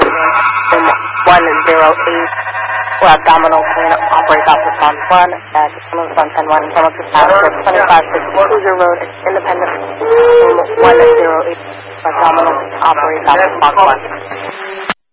108. Well, abdominal pain operates off of Bond 1 at Sun 1, Hamilton Township, 2560 Cruiser Road, Independent, 108. Abdominal operates off of Bond 1.